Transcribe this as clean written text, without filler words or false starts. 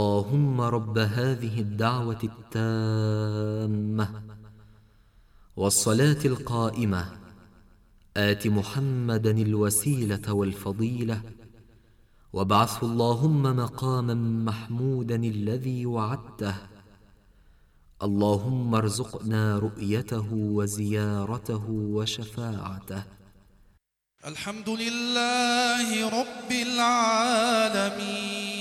اللهم رب هذه الدعوة التامة والصلاة القائمة آت محمدا الوسيلة والفضيلة وابعثه اللهم مقاما محمودا الذي وعدته. اللهم ارزقنا رؤيته وزيارته وشفاعته. الحمد لله رب العالمين